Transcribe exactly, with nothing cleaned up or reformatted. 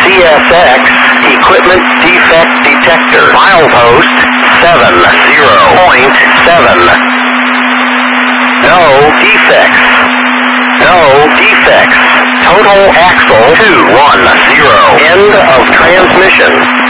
C S X Equipment Defect Detector. Milepost seven zero point seven. No defects. No defects. Total axle two one zero. End of transmission.